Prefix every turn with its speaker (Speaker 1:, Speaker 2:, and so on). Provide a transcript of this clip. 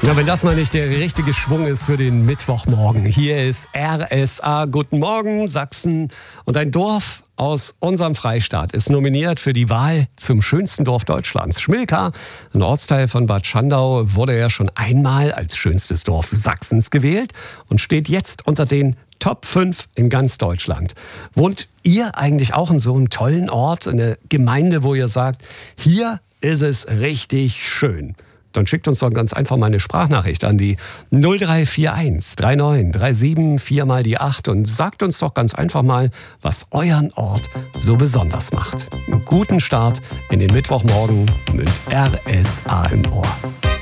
Speaker 1: Na, wenn das mal nicht der richtige Schwung ist für den Mittwochmorgen. Hier ist RSA. Guten Morgen, Sachsen. Und ein Dorf aus unserem Freistaat ist nominiert für die Wahl zum schönsten Dorf Deutschlands. Schmilka, ein Ortsteil von Bad Schandau, wurde ja schon einmal als schönstes Dorf Sachsens gewählt und steht jetzt unter den Top 5 in ganz Deutschland. Wohnt ihr eigentlich auch in so einem tollen Ort, in einer Gemeinde, wo ihr sagt, hier ist es richtig schön? Dann schickt uns doch ganz einfach mal eine Sprachnachricht an die 0341 3937 4 mal die 8 und sagt uns doch ganz einfach mal, was euren Ort so besonders macht. Einen guten Start in den Mittwochmorgen mit RSA im Ohr.